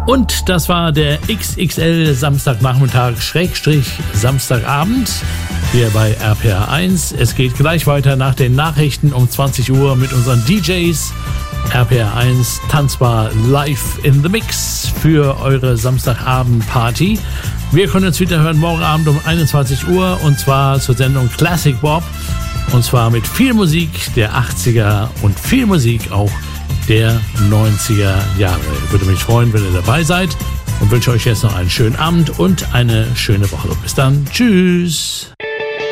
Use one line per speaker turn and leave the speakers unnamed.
Und das war der XXL Samstagnachmittag / Samstagabend hier bei RPR 1. Es geht gleich weiter nach den Nachrichten um 20 Uhr mit unseren DJs. RPR 1 tanzbar live in the mix für eure Samstagabend-Party. Wir können uns wieder hören morgen Abend um 21 Uhr und zwar zur Sendung Classic Bob. Und zwar mit viel Musik der 80er und viel Musik auch der 90er Jahre. Ich würde mich freuen, wenn ihr dabei seid und wünsche euch jetzt noch einen schönen Abend und eine schöne Woche. Bis dann. Tschüss.